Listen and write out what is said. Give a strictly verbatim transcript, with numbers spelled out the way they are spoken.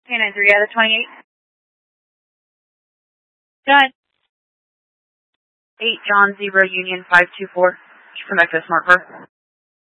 K nine three out of twenty-eight. Done. eight John Zebra Union five two four. Connect to Smart Car.